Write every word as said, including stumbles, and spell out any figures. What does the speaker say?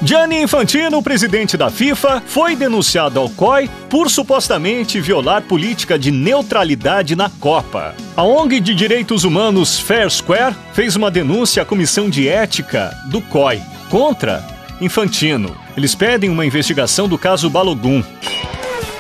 Gianni Infantino, presidente da FIFA, foi denunciado ao C O I por supostamente violar política de neutralidade na Copa. A O N G de Direitos Humanos Fair Square fez uma denúncia à Comissão de Ética do C O I contra Infantino. Eles pedem uma investigação do caso Balogun.